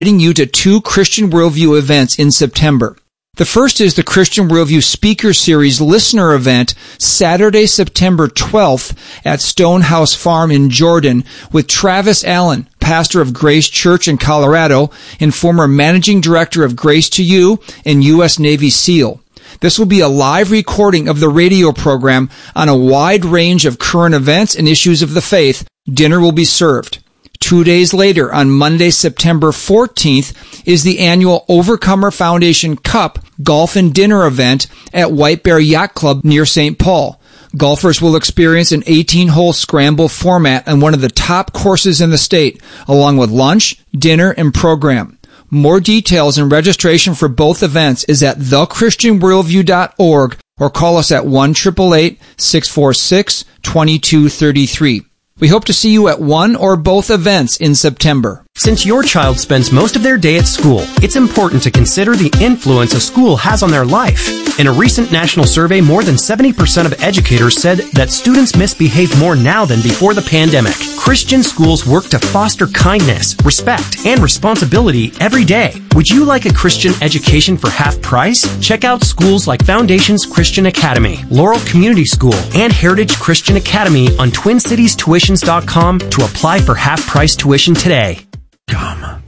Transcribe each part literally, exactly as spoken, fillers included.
inviting you to two Christian Worldview events in September. The first is the Christian Worldview Speaker Series Listener Event, Saturday, September twelfth at Stonehouse Farm in Jordan with Travis Allen, pastor of Grace Church in Colorado and former managing director of Grace to You and U S Navy SEAL. This will be a live recording of the radio program on a wide range of current events and issues of the faith. Dinner will be served. Two days later, on Monday, September fourteenth, is the annual Overcomer Foundation Cup Golf and Dinner event at White Bear Yacht Club near Saint Paul. Golfers will experience an eighteen-hole scramble format on one of the top courses in the state, along with lunch, dinner, and program. More details and registration for both events is at the christian worldview dot org or call us at one eight eight eight, six four six, two two three three. We hope to see you at one or both events in September. Since your child spends most of their day at school, it's important to consider the influence a school has on their life. In a recent national survey, more than seventy percent of educators said that students misbehave more now than before the pandemic. Christian schools work to foster kindness, respect, and responsibility every day. Would you like a Christian education for half price? Check out schools like Foundations Christian Academy, Laurel Community School, and Heritage Christian Academy on twin cities tuitions dot com to apply for half price tuition today. Come.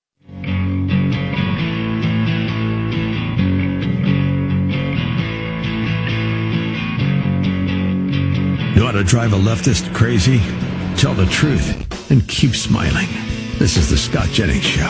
You want to drive a leftist crazy? Tell the truth and keep smiling. This is the Scott Jennings Show.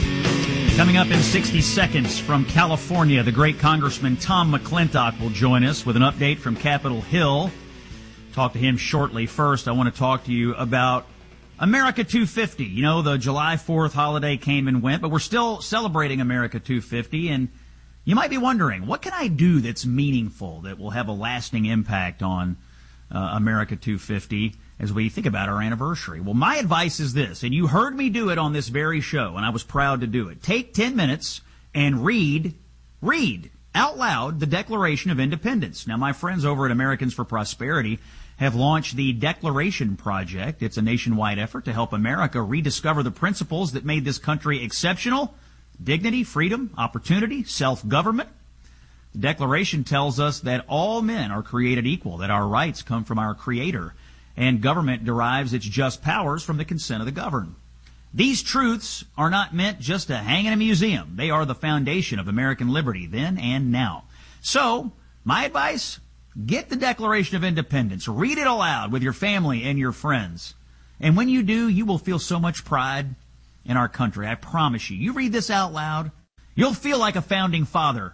Coming up in sixty seconds from California, the great Congressman Tom McClintock will join us with an update from Capitol Hill. Talk to him shortly. First, I want to talk to you about America two fifty. You know, the July fourth holiday came and went, but we're still celebrating America two fifty, and you might be wondering, what can I do that's meaningful, that will have a lasting impact on uh, America two fifty as we think about our anniversary? Well, my advice is this, and you heard me do it on this very show, and I was proud to do it. Take ten minutes and read, read out loud the Declaration of Independence. Now, my friends over at Americans for Prosperity have launched the Declaration Project. It's a nationwide effort to help America rediscover the principles that made this country exceptional: dignity, freedom, opportunity, self-government. The Declaration tells us that all men are created equal, that our rights come from our Creator, and government derives its just powers from the consent of the governed. These truths are not meant just to hang in a museum. They are the foundation of American liberty then and now. So, my advice: get the Declaration of Independence. Read it aloud with your family and your friends. And when you do, you will feel so much pride in our country. I promise you. You read this out loud, you'll feel like a founding father,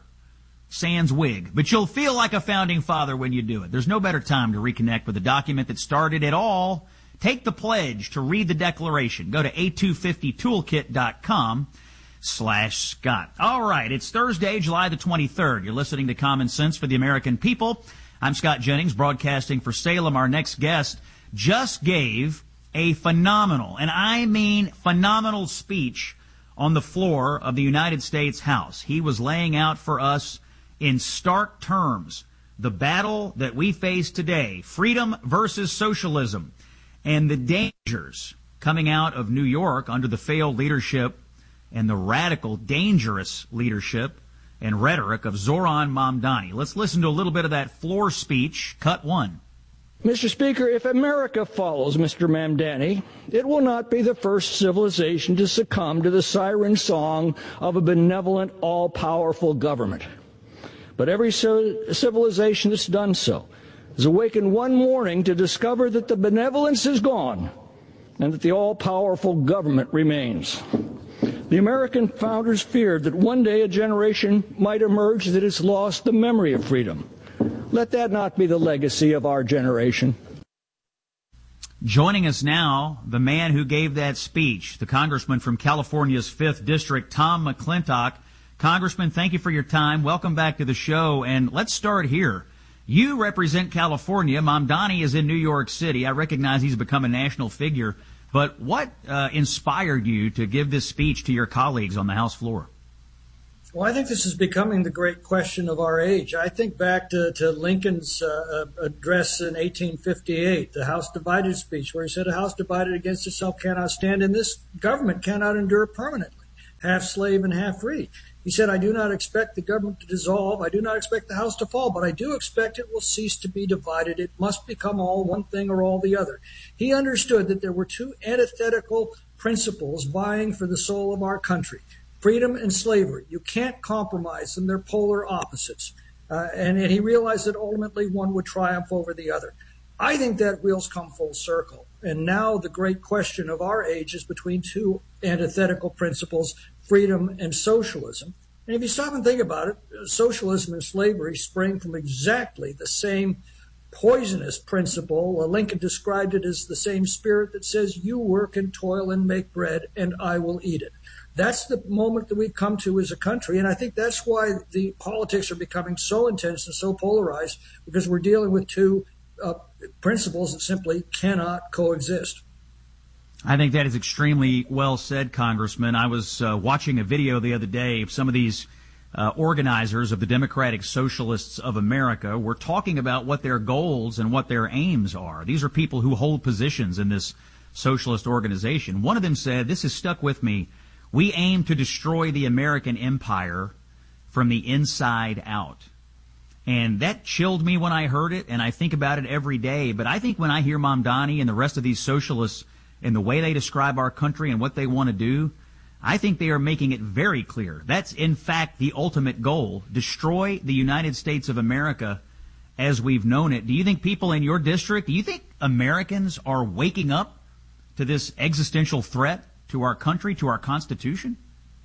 sans wig. But you'll feel like a founding father when you do it. There's no better time to reconnect with the document that started it all. Take the pledge to read the Declaration. Go to a two fifty toolkit dot com slash Scott. All right, it's Thursday, July the twenty-third. You're listening to Common Sense for the American People. I'm Scott Jennings, broadcasting for Salem. Our next guest just gave a phenomenal, and I mean phenomenal, speech on the floor of the United States House. He was laying out for us in stark terms the battle that we face today, freedom versus socialism, and the dangers coming out of New York under the failed leadership and the radical, dangerous leadership and rhetoric of Zoran Mamdani. Let's listen to a little bit of that floor speech, cut one. Mister Speaker, if America follows Mister Mamdani, it will not be the first civilization to succumb to the siren song of a benevolent, all-powerful government. But every civilization that's done so has awakened one morning to discover that the benevolence is gone and that the all-powerful government remains. The American founders feared that one day a generation might emerge that has lost the memory of freedom. Let that not be the legacy of our generation. Joining us now, the man who gave that speech, the congressman from California's fifth District, Tom McClintock. Congressman, thank you for your time. Welcome back to the show. And let's start here. You represent California. Mamdani is in New York City. I recognize he's become a national figure. But what uh, inspired you to give this speech to your colleagues on the House floor? Well, I think this is becoming the great question of our age. I think back to, to Lincoln's uh, address in eighteen fifty-eight, the House divided speech, where he said, "A house divided against itself cannot stand, and this government cannot endure permanently." half slave and half free. He said, I do not expect the government to dissolve. I do not expect the house to fall, but I do expect it will cease to be divided. It must become all one thing or all the other. He understood that there were two antithetical principles vying for the soul of our country, freedom and slavery. You can't compromise them. They're polar opposites. Uh, and, and he realized that ultimately one would triumph over the other. I think that wheel's come full circle. And now the great question of our age is between two antithetical principles, freedom and socialism. And if you stop and think about it, socialism and slavery spring from exactly the same poisonous principle. Lincoln described it as the same spirit that says, you work and toil and make bread, and I will eat it. That's the moment that we've come to as a country, and I think that's why the politics are becoming so intense and so polarized, because we're dealing with two uh, principles that simply cannot coexist. I think that is extremely well said, Congressman. I was uh, watching a video the other day of some of these uh, organizers of the Democratic Socialists of America were talking about what their goals and what their aims are. These are people who hold positions in this socialist organization. One of them said, this has stuck with me, we aim to destroy the American empire from the inside out. And that chilled me when I heard it, and I think about it every day. But I think when I hear Mamdani and the rest of these socialists and the way they describe our country and what they want to do, I think they are making it very clear. That's, in fact, the ultimate goal. Destroy the United States of America as we've known it. Do you think people in your district, do you think Americans are waking up to this existential threat to our country, to our Constitution?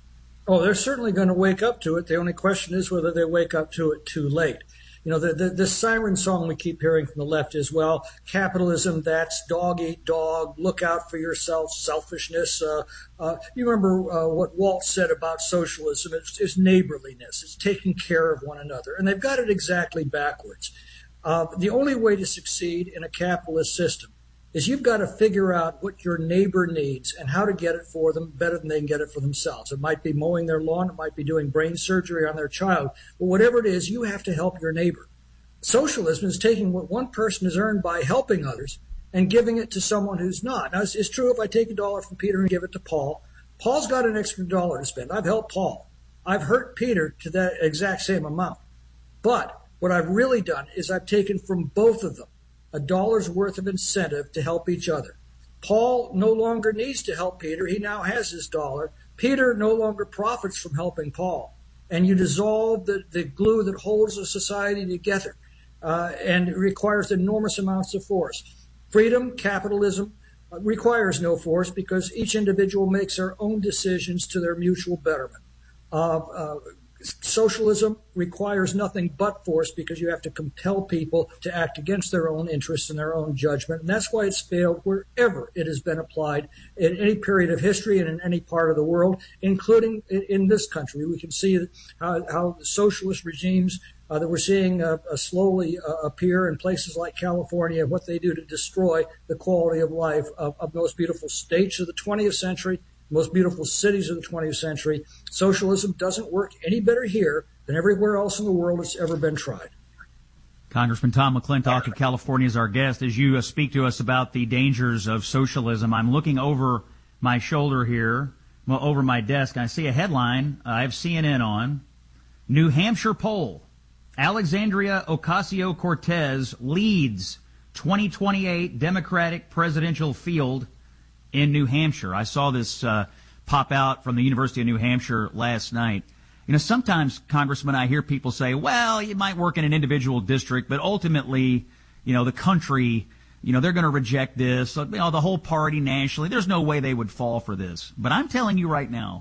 Oh, they're certainly going to wake up to it. The only question is whether they wake up to it too late. You know, the, the, the siren song we keep hearing from the left is, well, capitalism, that's dog eat dog, look out for yourself, selfishness. Uh, uh, you remember uh, what Walt said about socialism. It's, it's neighborliness. It's taking care of one another. And they've got it exactly backwards. Uh, the only way to succeed in a capitalist system is you've got to figure out what your neighbor needs and how to get it for them better than they can get it for themselves. It might be mowing their lawn. It might be doing brain surgery on their child. But whatever it is, you have to help your neighbor. Socialism is taking what one person has earned by helping others and giving it to someone who's not. Now, it's, it's true if I take a dollar from Peter and give it to Paul, Paul's got an extra dollar to spend. I've helped Paul. I've hurt Peter to that exact same amount. But what I've really done is I've taken from both of them a dollar's worth of incentive to help each other. Paul no longer needs to help Peter. He now has his dollar. Peter no longer profits from helping Paul. And you dissolve the, the glue that holds a society together. Uh, and it requires enormous amounts of force. Freedom, capitalism, uh, requires no force because each individual makes their own decisions to their mutual betterment. Uh, uh, Socialism requires nothing but force because you have to compel people to act against their own interests and their own judgment. And that's why it's failed wherever it has been applied in any period of history and in any part of the world, including in this country. We can see how, how the socialist regimes uh, that we're seeing uh, uh, slowly uh, appear in places like California, what they do to destroy the quality of life of, of those beautiful states of the twentieth century, most beautiful cities of the twentieth century. Socialism doesn't work any better here than everywhere else in the world it's ever been tried. Congressman Tom McClintock of California is our guest. As you uh, speak to us about the dangers of socialism, I'm looking over my shoulder here, well, over my desk, and I see a headline. Uh, I have C N N on. New Hampshire poll. Alexandria Ocasio-Cortez leads twenty twenty-eight Democratic presidential field in New Hampshire. I saw this uh, pop out from the University of New Hampshire last night. You know, sometimes, Congressman, I hear people say, well, you might work in an individual district, but ultimately, you know, the country, you know, they're going to reject this. You know, the whole party nationally, there's no way they would fall for this. But I'm telling you right now,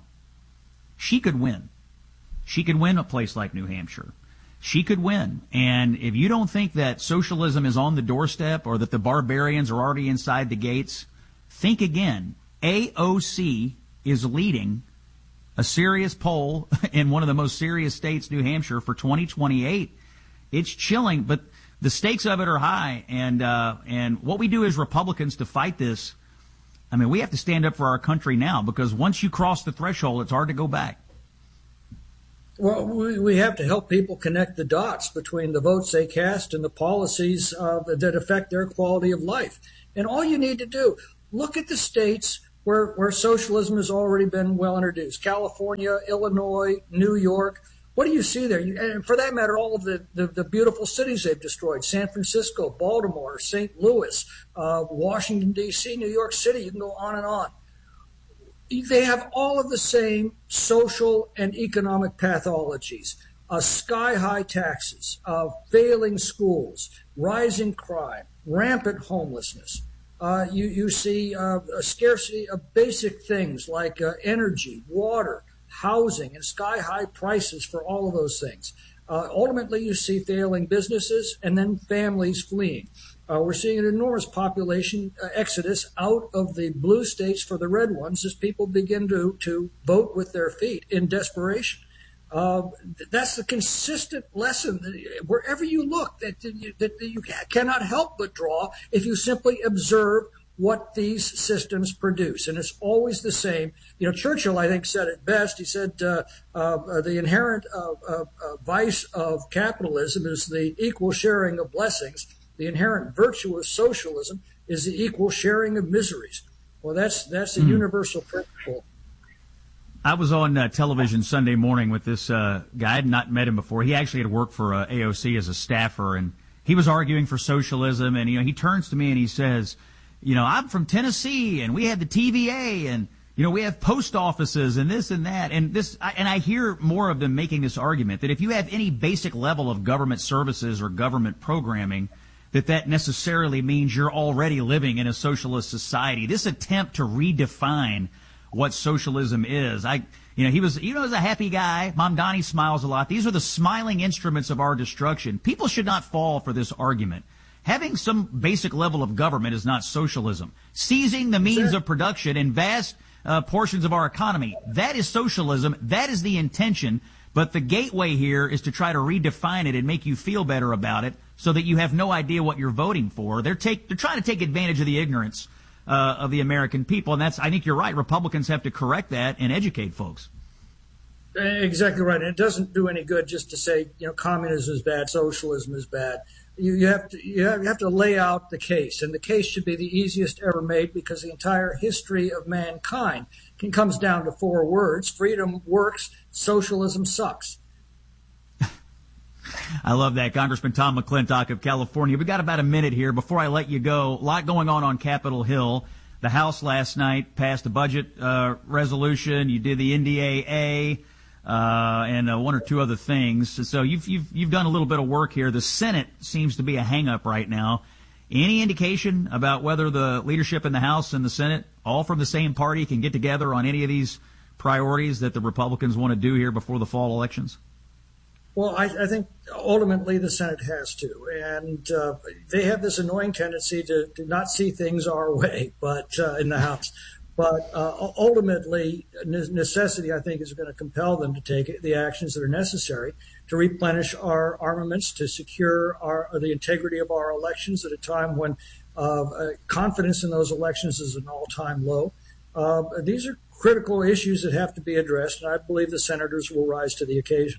she could win. She could win a place like New Hampshire. She could win. And if you don't think that socialism is on the doorstep or that the barbarians are already inside the gates, think again. A O C is leading a serious poll in one of the most serious states, New Hampshire, for twenty twenty-eight. It's chilling, but the stakes of it are high. And uh, and what we do as Republicans to fight this, I mean, we have to stand up for our country now, because once you cross the threshold, it's hard to go back. Well, we, we have to help people connect the dots between the votes they cast and the policies uh, that affect their quality of life. And all you need to do, look at the states where, where socialism has already been well introduced. California, Illinois, New York. What do you see there? And for that matter, all of the, the, the beautiful cities they've destroyed, San Francisco, Baltimore, Saint Louis, uh, Washington, D C, New York City, you can go on and on. They have all of the same social and economic pathologies, uh, sky-high taxes, uh, failing schools, rising crime, rampant homelessness. Uh, you, you see uh, a scarcity of basic things like uh, energy, water, housing, and sky-high prices for all of those things. Uh, ultimately, you see failing businesses and then families fleeing. Uh, we're seeing an enormous population uh, exodus out of the blue states for the red ones as people begin to, to vote with their feet in desperation. Uh, that's the consistent lesson that wherever you look that, that, you, that you cannot help but draw if you simply observe what these systems produce. And it's always the same. You know, Churchill, I think, said it best. He said uh, uh, the inherent uh, uh, uh, vice of capitalism is the equal sharing of blessings. The inherent virtue of socialism is the equal sharing of miseries. Well, that's that's a mm. universal principle. I was on uh, television Sunday morning with this uh, guy. I had not met him before. He actually had worked for uh, A O C as a staffer, and he was arguing for socialism. And you know, he turns to me and he says, "You know, I'm from Tennessee, and we have the T V A, and you know, we have post offices, and this and that, and this." I, and I hear more of them making this argument that if you have any basic level of government services or government programming, that that necessarily means you're already living in a socialist society. This attempt to redefine what socialism is. I, you know, he was, you know, as a happy guy. Mamdani smiles a lot. These are the smiling instruments of our destruction. People should not fall for this argument. Having some basic level of government is not socialism. Seizing the means of production in vast uh, portions of our economy, that is socialism. That is the intention. But the gateway here is to try to redefine it and make you feel better about it so that you have no idea what you're voting for. They're take, they're trying to take advantage of the ignorance uh, of the American people. And that's, I think you're right. Republicans have to correct that and educate folks. Exactly right. And it doesn't do any good just to say, you know, communism is bad, socialism is bad. You, you have to you have, you have to lay out the case, and the case should be the easiest ever made because the entire history of mankind can, comes down to four words: freedom works, socialism sucks. I love that. Congressman Tom McClintock of California. We've got about a minute here before I let you go. A lot going on on Capitol Hill. The House last night passed a budget uh, resolution. You did the N D A A. Uh, and uh, one or two other things. So you've you've you've done a little bit of work here. The Senate seems to be a hang-up right now. Any indication about whether the leadership in the House and the Senate, all from the same party, can get together on any of these priorities that the Republicans want to do here before the fall elections? Well, I, I think ultimately the Senate has to, and uh, they have this annoying tendency to, to not see things our way, but uh, in the House. But uh, ultimately, necessity, I think, is going to compel them to take the actions that are necessary to replenish our armaments, to secure our, the integrity of our elections at a time when uh, confidence in those elections is an all-time low. Uh, these are critical issues that have to be addressed, and I believe the senators will rise to the occasion.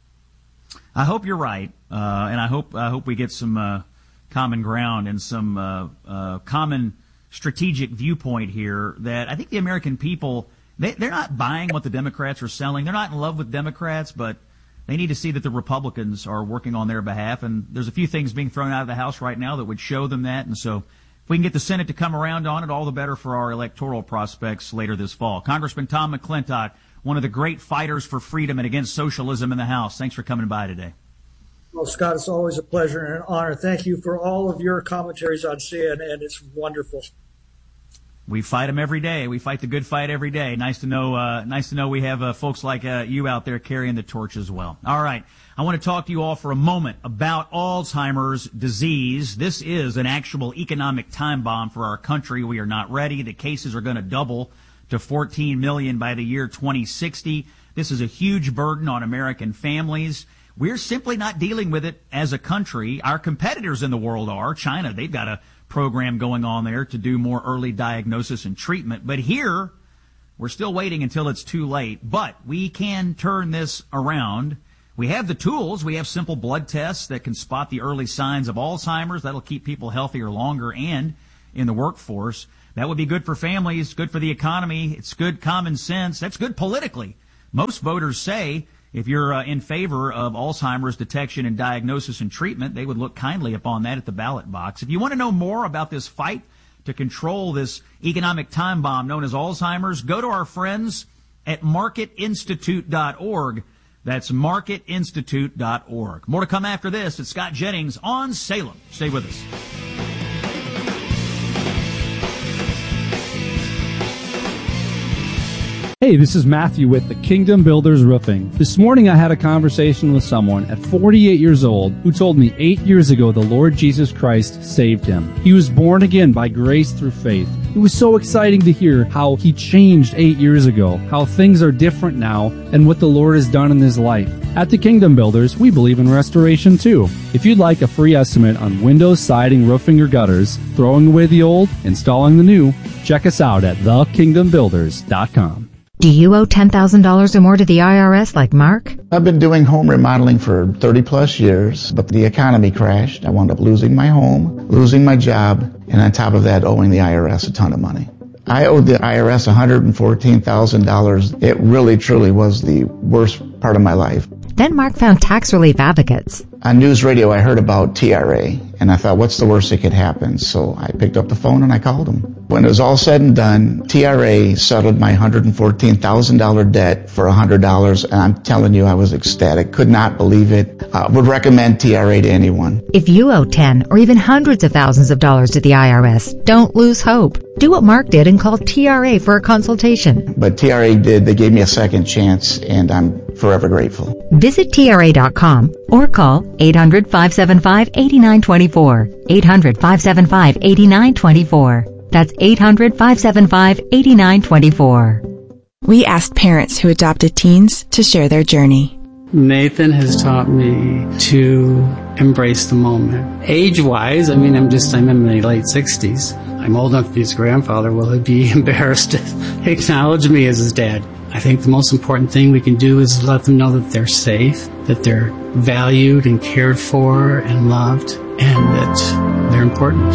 I hope you're right, uh, and I hope I hope we get some uh, common ground and some uh, uh, common strategic viewpoint here that I think the American people, they, they're not buying what the Democrats are selling. They're not in love with Democrats, but they need to see that the Republicans are working on their behalf. And there's a few things being thrown out of the House right now that would show them that. And so if we can get the Senate to come around on it, all the better for our electoral prospects later this fall. Congressman Tom McClintock, one of the great fighters for freedom and against socialism in the House. Thanks for coming by today. Well, Scott, it's always a pleasure and an honor. Thank you for all of your commentaries on C N N. It's wonderful. We fight them every day. We fight the good fight every day. Nice to know. Uh, nice to know we have uh, folks like uh, you out there carrying the torch as well. All right, I want to talk to you all for a moment about Alzheimer's disease. This is an actual economic time bomb for our country. We are not ready. The cases are going to double to fourteen million by the year twenty sixty. This is a huge burden on American families. We're simply not dealing with it as a country. Our competitors in the world are. China, they've got a program going on there to do more early diagnosis and treatment. But here, we're still waiting until it's too late. But we can turn this around. We have the tools. We have simple blood tests that can spot the early signs of Alzheimer's. That'll keep people healthier longer and in the workforce. That would be good for families, good for the economy. It's good common sense. That's good politically. Most voters say if you're uh, in favor of Alzheimer's detection and diagnosis and treatment, they would look kindly upon that at the ballot box. If you want to know more about this fight to control this economic time bomb known as Alzheimer's, go to our friends at market institute dot org. That's market institute dot org. More to come after this. It's Scott Jennings on Salem. Stay with us. Hey, this is Matthew with the Kingdom Builders Roofing. This morning I had a conversation with someone at forty-eight years old who told me eight years ago the Lord Jesus Christ saved him. He was born again by grace through faith. It was so exciting to hear how he changed eight years ago, how things are different now, and what the Lord has done in his life. At the Kingdom Builders, we believe in restoration too. If you'd like a free estimate on windows, siding, roofing, or gutters, throwing away the old, installing the new, check us out at the kingdom builders dot com. Do you owe ten thousand dollars or more to the I R S like Mark? I've been doing home remodeling for thirty plus years, but the economy crashed. I wound up losing my home, losing my job, and on top of that, owing the I R S a ton of money. I owed the I R S one hundred fourteen thousand dollars. It really, truly was the worst part of my life. Then Mark found tax relief advocates. On news radio, I heard about T R A, and I thought, what's the worst that could happen? So I picked up the phone and I called them. When it was all said and done, T R A settled my one hundred fourteen thousand dollars debt for one hundred dollars, and I'm telling you, I was ecstatic. Could not believe it. Uh, would recommend T R A to anyone. If you owe ten or even hundreds of thousands of dollars to the I R S, don't lose hope. Do what Mark did and call T R A for a consultation. But T R A did. They gave me a second chance, and I'm forever grateful. Visit T R A dot com or call eight hundred, five seven five, eight nine two four. eight hundred, five seven five, eight nine two four. That's eight hundred, five seven five, eight nine two four. We asked parents who adopted teens to share their journey. Nathan has taught me to embrace the moment. Age-wise, I mean, I'm just, I'm in my late sixties. I'm old enough to be his grandfather. Will he be embarrassed to acknowledge me as his dad? I think the most important thing we can do is let them know that they're safe, that they're valued and cared for and loved, and that they're important.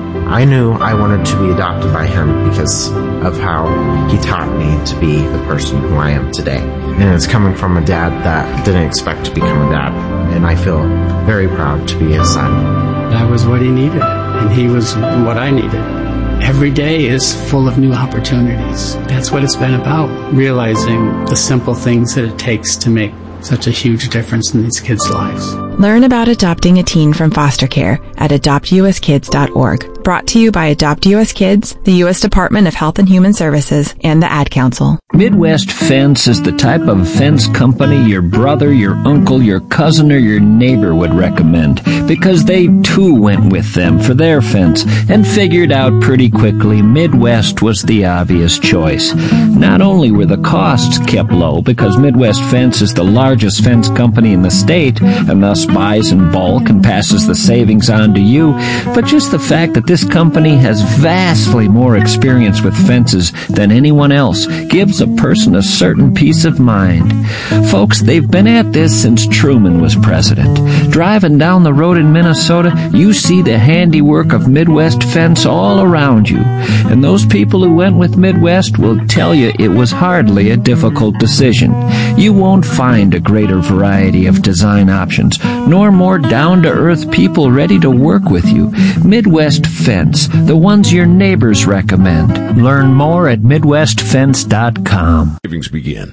I knew I wanted to be adopted by him because of how he taught me to be the person who I am today. And it's coming from a dad that didn't expect to become a dad. And I feel very proud to be his son. That was what he needed, and he was what I needed. Every day is full of new opportunities. That's what it's been about, realizing the simple things that it takes to make such a huge difference in these kids' lives. Learn about adopting a teen from foster care at adopt U S kids dot org. Brought to you by Adopt U S Kids, the U S Department of Health and Human Services, and the Ad Council. Midwest Fence is the type of fence company your brother, your uncle, your cousin, or your neighbor would recommend, because they too went with them for their fence and figured out pretty quickly Midwest was the obvious choice. Not only were the costs kept low, because Midwest Fence is the largest fence company in the state and thus buys in bulk and passes the savings on to you, but just the fact that this company has vastly more experience with fences than anyone else gives a person a certain peace of mind. Folks, they've been at this since Truman was president. Driving down the road in Minnesota, you see the handiwork of Midwest Fence all around you. And those people who went with Midwest will tell you it was hardly a difficult decision. You won't find a greater variety of design options, nor more down-to-earth people ready to work with you. Midwest Fence, the ones your neighbors recommend. Learn more at midwest fence dot com. Savings begin.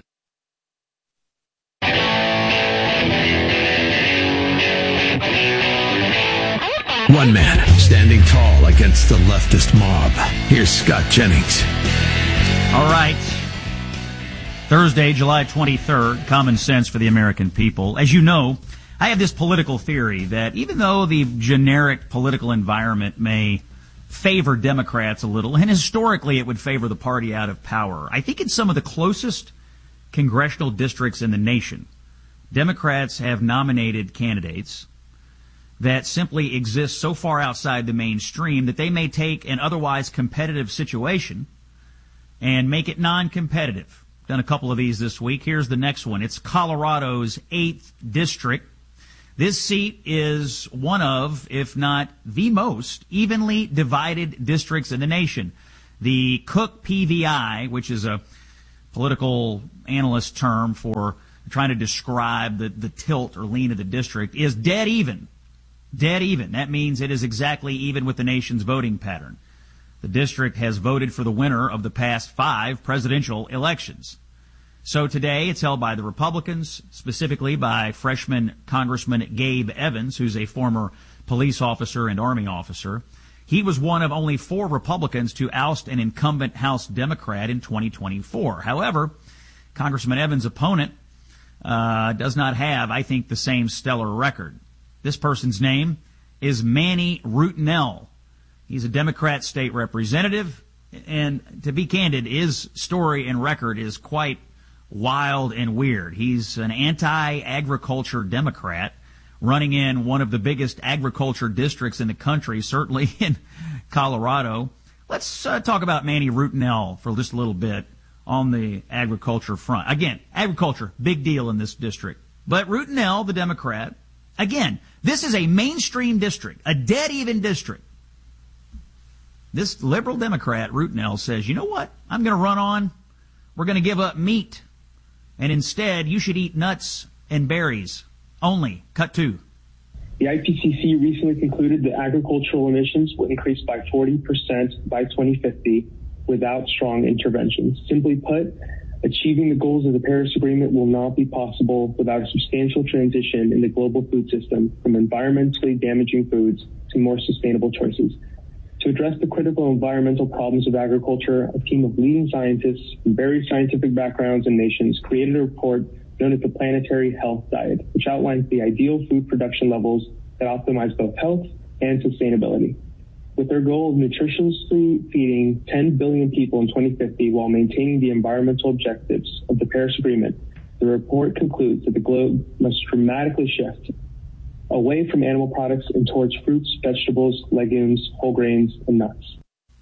One man standing tall against the leftist mob. Here's Scott Jennings. All right. Thursday, July twenty-third, Common Sense for the American People. As you know, I have this political theory that even though the generic political environment may favor Democrats a little, and historically it would favor the party out of power, I think in some of the closest congressional districts in the nation, Democrats have nominated candidates that simply exist so far outside the mainstream that they may take an otherwise competitive situation and make it non-competitive. Done a couple of these this week. Here's the next one. It's Colorado's eighth district. This seat is one of, if not the most, evenly divided districts in the nation. The Cook P V I, which is a political analyst term for trying to describe the, the tilt or lean of the district, is dead even. Dead even. That means it is exactly even with the nation's voting pattern. The district has voted for the winner of the past five presidential elections. So today it's held by the Republicans, specifically by freshman Congressman Gabe Evans, who's a former police officer and Army officer. He was one of only four Republicans to oust an incumbent House Democrat in twenty twenty-four. However, Congressman Evans' opponent uh, does not have, I think, the same stellar record. This person's name is Manny Rutinel. He's a Democrat state representative, and to be candid, his story and record is quite wild and weird. He's an anti-agriculture Democrat running in one of the biggest agriculture districts in the country, certainly in Colorado. Let's uh, talk about Manny Rutinel for just a little bit on the agriculture front. Again, agriculture, big deal in this district. But Rutinel, the Democrat, again, this is a mainstream district, a dead-even district. This liberal Democrat, Rutinel, says, you know what? I'm going to run on. We're going to give up meat. And instead, you should eat nuts and berries only. Cut two. The I P C C recently concluded that agricultural emissions will increase by forty percent by twenty fifty without strong interventions. Simply put, achieving the goals of the Paris Agreement will not be possible without a substantial transition in the global food system from environmentally damaging foods to more sustainable choices. To address the critical environmental problems of agriculture, a team of leading scientists from various scientific backgrounds and nations created a report known as the Planetary Health Diet, which outlines the ideal food production levels that optimize both health and sustainability. With their goal of nutritiously feeding ten billion people in twenty fifty while maintaining the environmental objectives of the Paris Agreement, the report concludes that the globe must dramatically shift away from animal products and towards fruits, vegetables, legumes, whole grains, and nuts.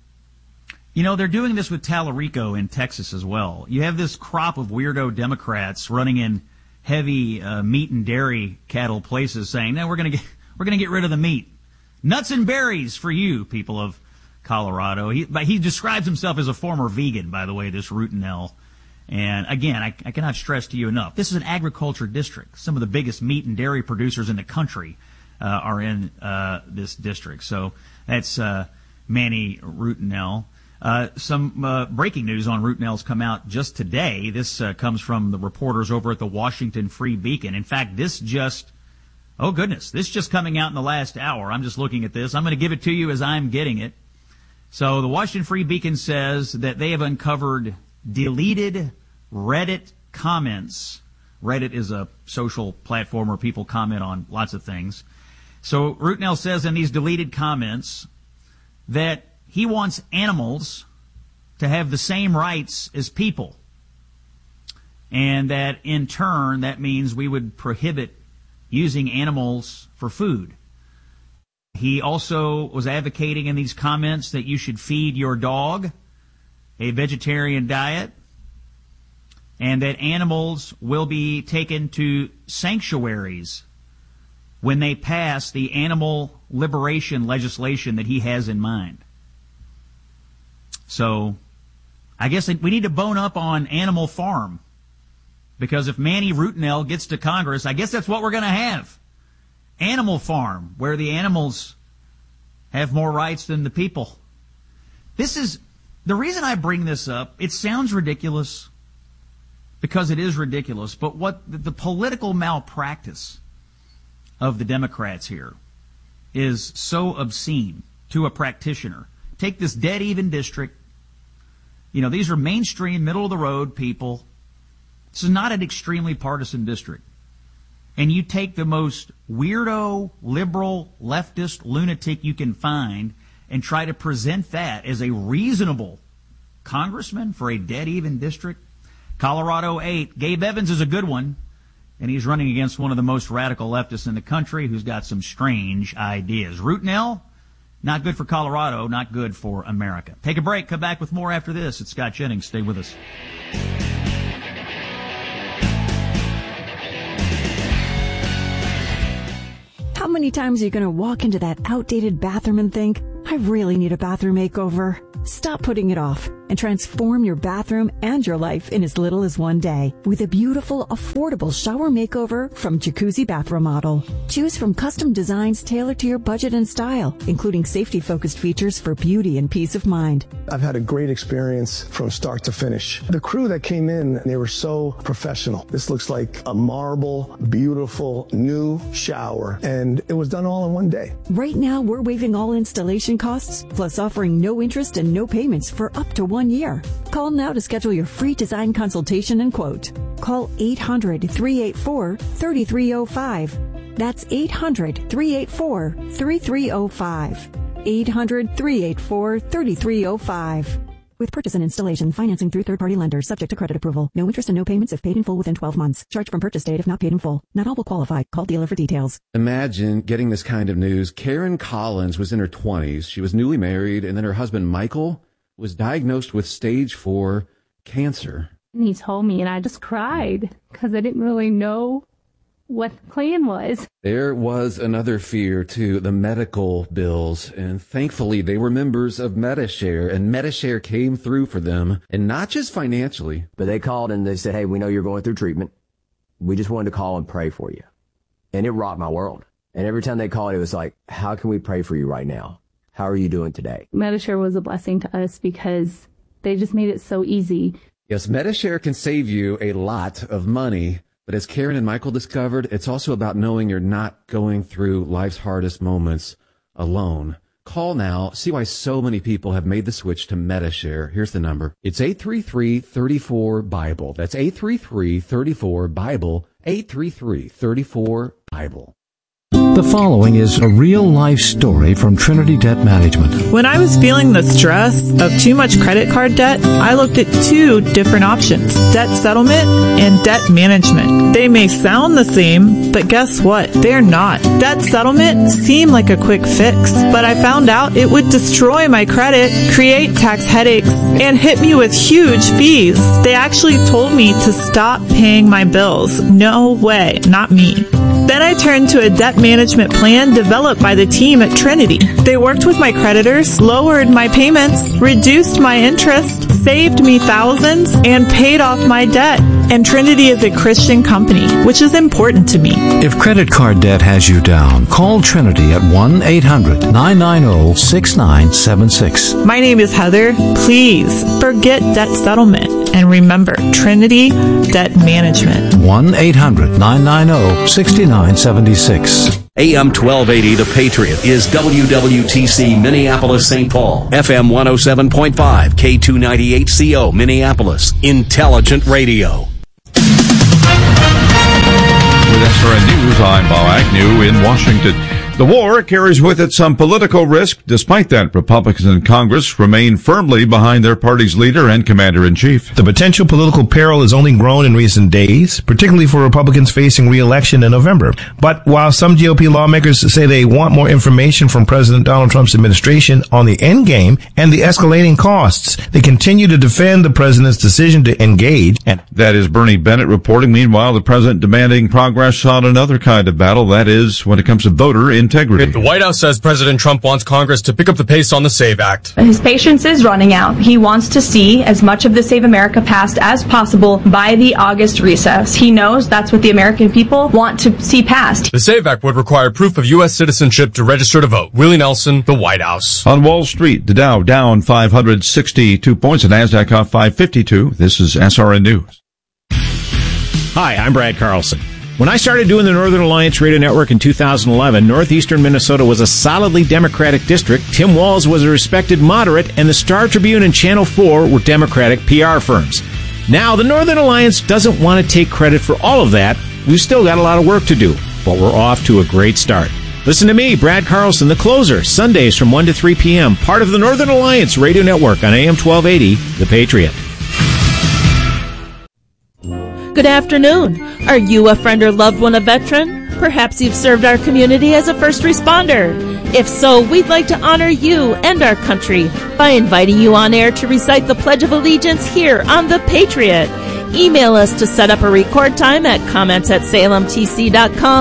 You know, they're doing this with Tallarico in Texas as well. You have this crop of weirdo Democrats running in heavy uh, meat and dairy cattle places saying, no, we're going to get we're going to get rid of the meat. Nuts and berries for you, people of Colorado. He, but he describes himself as a former vegan, by the way, this Rutinel. And again, I, I cannot stress to you enough, this is an agriculture district. Some of the biggest meat and dairy producers in the country uh, are in uh, this district. So that's uh, Manny Rutinel. Uh, some uh, breaking news on Rutinel's come out just today. This uh, comes from the reporters over at the Washington Free Beacon. In fact, this just, oh goodness, this just coming out in the last hour. I'm just looking at this. I'm going to give it to you as I'm getting it. So the Washington Free Beacon says that they have uncovered deleted Reddit comments. Reddit is a social platform where people comment on lots of things. So Rutinel says in these deleted comments that he wants animals to have the same rights as people. And that in turn, that means we would prohibit using animals for food. He also was advocating in these comments that you should feed your dog a vegetarian diet, and that animals will be taken to sanctuaries when they pass the animal liberation legislation that he has in mind. So, I guess we need to bone up on Animal Farm, because if Manny Rutinel gets to Congress, I guess that's what we're going to have. Animal Farm, where the animals have more rights than the people. This is... The reason I bring this up, it sounds ridiculous because it is ridiculous, but what the, the political malpractice of the Democrats here is so obscene to a practitioner. Take this dead-even district. You know, these are mainstream, middle-of-the-road people. This is not an extremely partisan district. And you take the most weirdo, liberal, leftist lunatic you can find and try to present that as a reasonable congressman for a dead-even district. Colorado eight. Gabe Evans is a good one, and he's running against one of the most radical leftists in the country who's got some strange ideas. Rutinel, not good for Colorado, not good for America. Take a break. Come back with more after this. It's Scott Jennings. Stay with us. How many times are you going to walk into that outdated bathroom and think, I really need a bathroom makeover? Stop putting it off and transform your bathroom and your life in as little as one day with a beautiful, affordable shower makeover from Jacuzzi Bath Remodel. Choose from custom designs tailored to your budget and style, including safety-focused features for beauty and peace of mind. I've had a great experience from start to finish. The crew that came in, they were so professional. This looks like a marble, beautiful, new shower, and it was done all in one day. Right now, we're waiving all installation costs, plus offering no interest and no payments for up to one year. Call now to schedule your free design consultation and quote. Call eight hundred, three eight four, three three zero five. That's eight hundred, three eight four, three three zero five. eight hundred, three eight four, three three zero five. With purchase and installation, financing through third-party lenders, subject to credit approval. No interest and no payments if paid in full within twelve months. Charge from purchase date if not paid in full. Not all will qualify. Call dealer for details. Imagine getting this kind of news. Karen Collins was in her twenties. She was newly married, and then her husband, Michael, was diagnosed with stage four cancer. And he told me, and I just cried because I didn't really know what the plan was. There was another fear, too, the medical bills, and thankfully they were members of Medi-Share, and Medi-Share came through for them, and not just financially. But they called and they said, hey, we know you're going through treatment. We just wanted to call and pray for you. And it rocked my world. And every time they called, it was like, how can we pray for you right now? How are you doing today? Medi-Share was a blessing to us because they just made it so easy. Yes, Medi-Share can save you a lot of money. But as Karen and Michael discovered, it's also about knowing you're not going through life's hardest moments alone. Call now. See why so many people have made the switch to Medi-Share. Here's the number. It's eight three three, three four, BIBLE. That's eight three three, three four, BIBLE. eight three three, three four, BIBLE. The following is a real-life story from Trinity Debt Management. When I was feeling the stress of too much credit card debt, I looked at two different options, debt settlement and debt management. They may sound the same, but guess what? They're not. Debt settlement seemed like a quick fix, but I found out it would destroy my credit, create tax headaches, and hit me with huge fees. They actually told me to stop paying my bills. No way, not me. Then I turned to a debt management plan developed by the team at Trinity. They worked with my creditors, lowered my payments, reduced my interest, saved me thousands, and paid off my debt. And Trinity is a Christian company, which is important to me. If credit card debt has you down, call Trinity at one eight hundred, nine nine zero, six nine seven six. My name is Heather. Please forget debt settlement and remember Trinity Debt Management. one eight hundred, nine nine zero, six nine seven six. A M twelve eighty The Patriot is W W T C Minneapolis Saint Paul. F M one oh seven point five, K two ninety-eight C O Minneapolis. Intelligent Radio. With S R N News, I'm Bob Agnew in Washington. The war carries with it some political risk. Despite that, Republicans in Congress remain firmly behind their party's leader and commander-in-chief. The potential political peril has only grown in recent days, particularly for Republicans facing re-election in November. But while some G O P lawmakers say they want more information from President Donald Trump's administration on the end game and the escalating costs, they continue to defend the president's decision to engage. And that is Bernie Bennett reporting. Meanwhile, the president demanding progress on another kind of battle, that is, when it comes to voter integrity. The White House says President Trump wants Congress to pick up the pace on the SAVE Act. His patience is running out. He wants to see as much of the Save America passed as possible by the August recess. He knows that's what the American people want to see passed. The SAVE Act would require proof of U S citizenship to register to vote. Willie Nelson, the White House. On Wall Street, the Dow down five hundred sixty-two points, the NASDAQ off five fifty-two. This is S R N News. Hi, I'm Brad Carlson. When I started doing the Northern Alliance Radio Network in two thousand eleven, northeastern Minnesota was a solidly Democratic district. Tim Walz was a respected moderate, and the Star Tribune and Channel four were Democratic P R firms. Now, the Northern Alliance doesn't want to take credit for all of that. We've still got a lot of work to do, but we're off to a great start. Listen to me, Brad Carlson, the closer, Sundays from one to three p.m., part of the Northern Alliance Radio Network on A M twelve eighty, The Patriot. Good afternoon. Are you a friend or loved one a veteran? Perhaps you've served our community as a first responder. If so, we'd like to honor you and our country by inviting you on air to recite the Pledge of Allegiance here on The Patriot. Email us to set up a record time at comments at salem t c dot com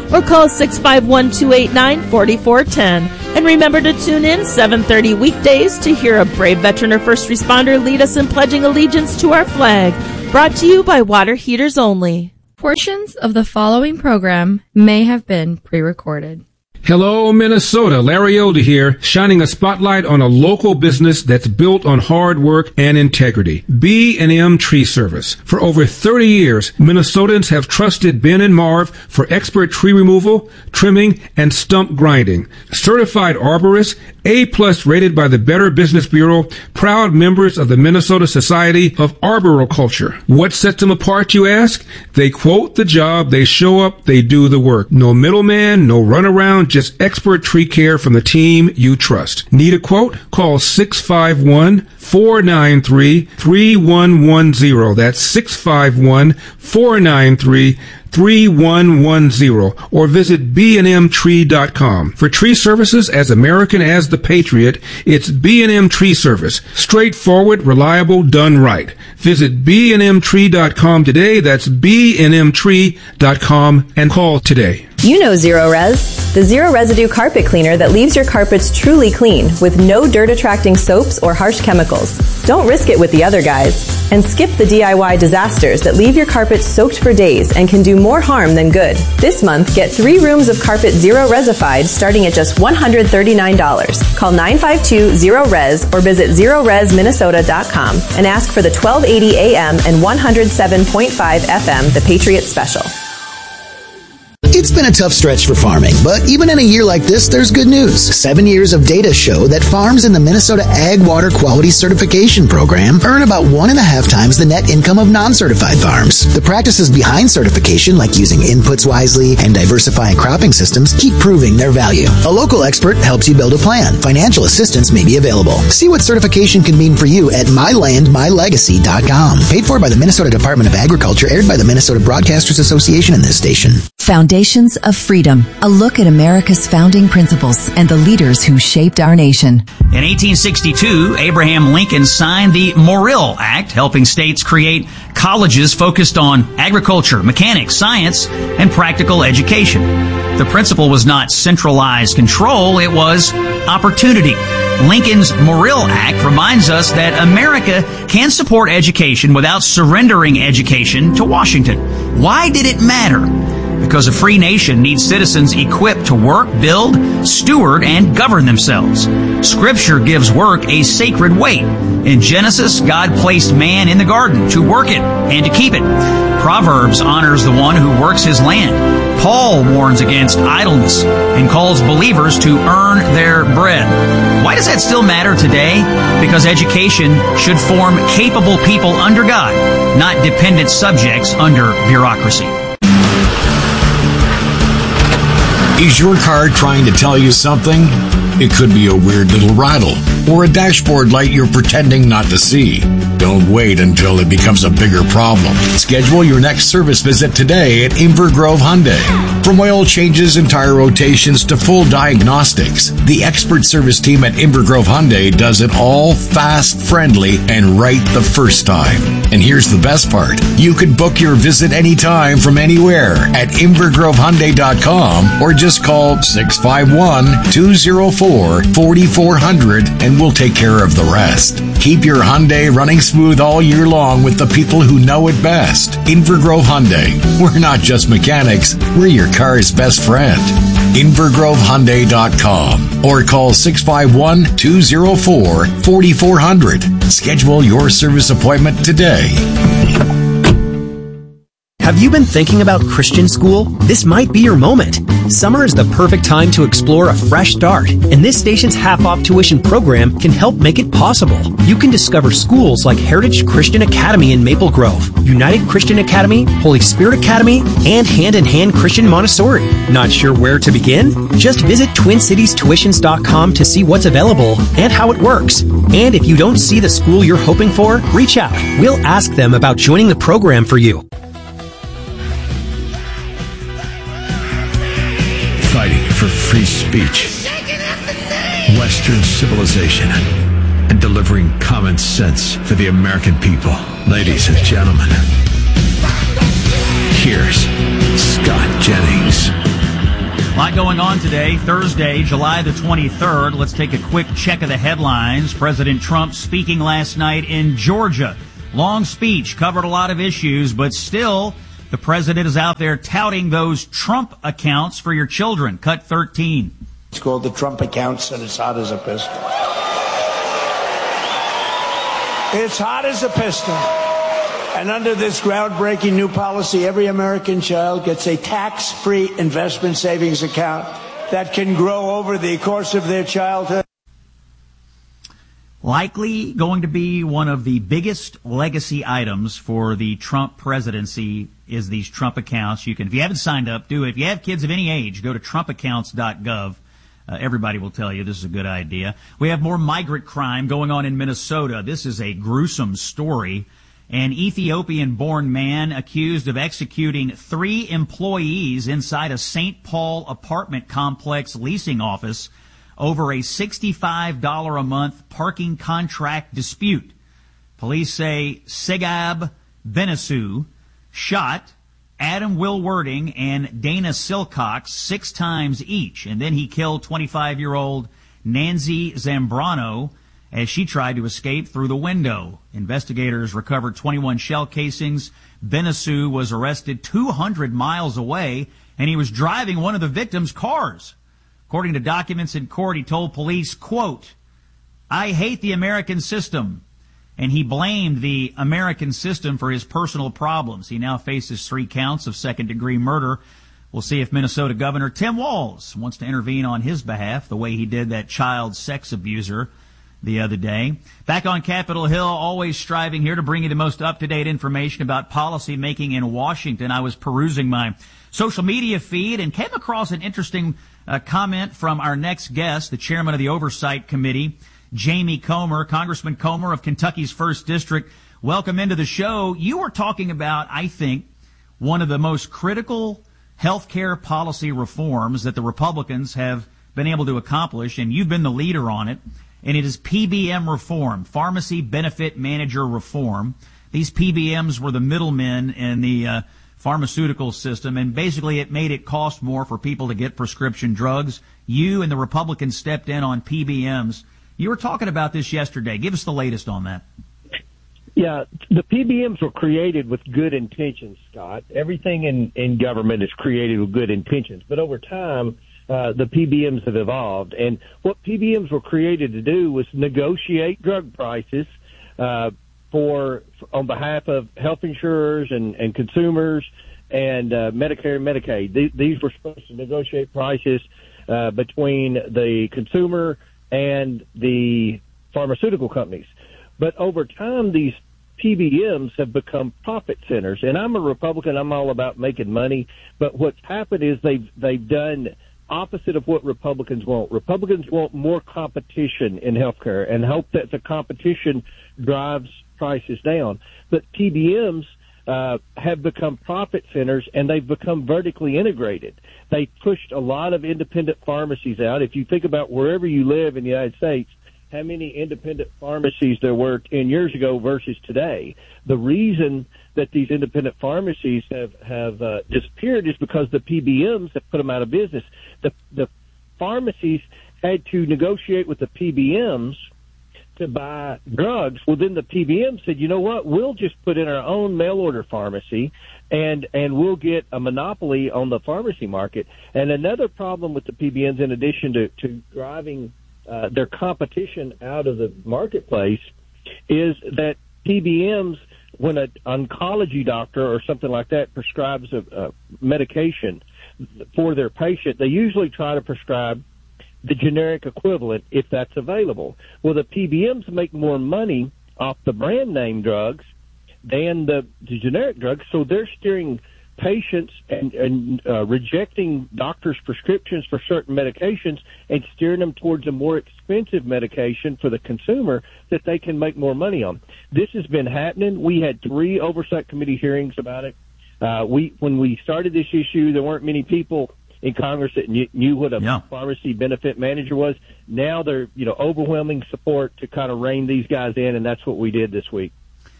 or call six five one, two eight nine, four four one zero. And remember to tune in seven thirty weekdays to hear a brave veteran or first responder lead us in pledging allegiance to our flag. Brought to you by Water Heaters Only. Portions of the following program may have been pre-recorded. Hello, Minnesota. Larry Elder here, shining a spotlight on a local business that's built on hard work and integrity. B and M Tree Service. For over thirty years, Minnesotans have trusted Ben and Marv for expert tree removal, trimming, and stump grinding. Certified arborists, A-plus rated by the Better Business Bureau, proud members of the Minnesota Society of Arboriculture. What sets them apart, you ask? They quote the job, they show up, they do the work. No middleman, no runaround, just expert tree care from the team you trust. Need a quote? Call six five one, four nine three, three one one zero. That's six five one, four nine three, three one one zero, or visit b and m tree dot com. For tree services as American as the Patriot, it's B and M Tree Service. Straightforward, reliable, done right. Visit b and m tree dot com today. That's b and m tree dot com and call today. You know Zero Res, the zero residue carpet cleaner that leaves your carpets truly clean with no dirt attracting soaps or harsh chemicals. Don't risk it with the other guys. And skip the D I Y disasters that leave your carpet soaked for days and can do more harm than good. This month, get three rooms of carpet Zero Resified starting at just one hundred thirty-nine dollars. Call nine five two, zero res or visit zero res minnesota dot com and ask for the twelve eighty A M and one oh seven point five F M, The Patriot Special. It's been a tough stretch for farming, but even in a year like this, there's good news. Seven years of data show that farms in the Minnesota Ag Water Quality Certification Program earn about one and a half times the net income of non-certified farms. The practices behind certification, like using inputs wisely and diversifying cropping systems, keep proving their value. A local expert helps you build a plan. Financial assistance may be available. See what certification can mean for you at my land my legacy dot com. Paid for by the Minnesota Department of Agriculture, aired by the Minnesota Broadcasters Association and this station. Foundations of Freedom, a look at America's founding principles and the leaders who shaped our nation. In eighteen sixty-two, Abraham Lincoln signed the Morrill Act, helping states create colleges focused on agriculture, mechanics, science, and practical education. The principle was not centralized control, it was opportunity. Lincoln's Morrill Act reminds us that America can support education without surrendering education to Washington. Why did it matter? Because a free nation needs citizens equipped to work, build, steward, and govern themselves. Scripture gives work a sacred weight. In Genesis, God placed man in the garden to work it and to keep it. Proverbs honors the one who works his land. Paul warns against idleness and calls believers to earn their bread. Why does that still matter today? Because education should form capable people under God, not dependent subjects under bureaucracy. Is your car trying to tell you something? It could be a weird little rattle or a dashboard light you're pretending not to see. Don't wait until it becomes a bigger problem. Schedule your next service visit today at Inver Grove Hyundai. From oil changes and tire rotations to full diagnostics, the expert service team at Inver Grove Hyundai does it all fast, friendly, and right the first time. And here's the best part. You can book your visit anytime from anywhere at inver grove hyundai dot com or just call six five one, two oh four, four four zero zero and we'll take care of the rest. Keep your Hyundai running smooth all year long with the people who know it best. Inver Grove Hyundai. We're not just mechanics, we're your car's best friend. inver grove hyundai dot com or call six five one, two oh four, four four zero zero. Schedule your service appointment today. Have you been thinking about Christian school? This might be your moment. Summer is the perfect time to explore a fresh start, and this station's half-off tuition program can help make it possible. You can discover schools like Heritage Christian Academy in Maple Grove, United Christian Academy, Holy Spirit Academy, and Hand in Hand Christian Montessori. Not sure where to begin? Just visit twin cities tuitions dot com to see what's available and how it works. And if you don't see the school you're hoping for, reach out. We'll ask them about joining the program for you. Fighting for free speech, Western civilization, and delivering common sense for the American people. Ladies and gentlemen, here's Scott Jennings. A lot going on today, Thursday, July the twenty-third. Let's take a quick check of the headlines. President Trump speaking last night in Georgia. Long speech, covered a lot of issues, but still, the president is out there touting those Trump accounts for your children. Cut thirteen. It's called the Trump accounts, and it's hot as a piston. It's hot as a piston. And under this groundbreaking new policy, every American child gets a tax-free investment savings account that can grow over the course of their childhood. Likely going to be one of the biggest legacy items for the Trump presidency is these Trump accounts. You can, if you haven't signed up, do it. If you have kids of any age, go to trump accounts dot gov. Uh, everybody will tell you this is a good idea. We have more migrant crime going on in Minnesota. This is a gruesome story. An Ethiopian-born man accused of executing three employees inside a Saint Paul apartment complex leasing office over a sixty-five dollars a month parking contract dispute. Police say Segab Benesu shot Adam Wilwerding and Dana Silcox six times each, and then he killed twenty-five-year-old Nancy Zambrano as she tried to escape through the window. Investigators recovered twenty-one shell casings. Benesu was arrested two hundred miles away, and he was driving one of the victims' cars. According to documents in court, he told police, quote, "I hate the American system." And he blamed the American system for his personal problems. He now faces three counts of second-degree murder. We'll see if Minnesota Governor Tim Walz wants to intervene on his behalf, the way he did that child sex abuser the other day. Back on Capitol Hill, always striving here to bring you the most up-to-date information about policy making in Washington. I was perusing my social media feed and came across an interesting uh, comment from our next guest, the chairman of the Oversight Committee, Jamie Comer, Congressman Comer of Kentucky's first District. Welcome into the show. You were talking about, I think, one of the most critical health care policy reforms that the Republicans have been able to accomplish, and you've been the leader on it. And it is P B M reform, Pharmacy Benefit Manager reform. These P B Ms were the middlemen in the uh, pharmaceutical system, and basically it made it cost more for people to get prescription drugs. You and the Republicans stepped in on P B Ms. You were talking about this yesterday. Give us the latest on that. Yeah, the P B Ms were created with good intentions, Scott. Everything in, in government is created with good intentions. But over time, Uh, the P B Ms have evolved, and what P B Ms were created to do was negotiate drug prices uh, for, for on behalf of health insurers and, and consumers and uh, Medicare and Medicaid. These, these were supposed to negotiate prices uh, between the consumer and the pharmaceutical companies. But over time, these P B Ms have become profit centers, and I'm a Republican. I'm all about making money, but what's happened is they've they've done opposite of what Republicans want. Republicans want more competition in healthcare and hope that the competition drives prices down. But P B Ms uh, have become profit centers, and they've become vertically integrated. They pushed a lot of independent pharmacies out. If you think about wherever you live in the United States, how many independent pharmacies there were ten years ago versus today. The reason that these independent pharmacies have, have uh, disappeared is because the P B Ms have put them out of business. The, the pharmacies had to negotiate with the P B Ms to buy drugs. Well, then the P B M said, you know what, we'll just put in our own mail-order pharmacy, and and we'll get a monopoly on the pharmacy market. And another problem with the P B Ms, in addition to, to driving uh, their competition out of the marketplace, is that P B Ms, when an oncology doctor or something like that prescribes a, a medication for their patient, they usually try to prescribe the generic equivalent if that's available. Well, the P B Ms make more money off the brand name drugs than the, the generic drugs, so they're steering patients and, and uh, rejecting doctors' prescriptions for certain medications and steering them towards a more expensive medication for the consumer that they can make more money on. This has been happening. We had three oversight committee hearings about it. Uh, we when we started this issue, there weren't many people in Congress that knew, knew what a yeah. pharmacy benefit manager was. Now they're, you know, overwhelming support to kind of rein these guys in, and that's what we did this week.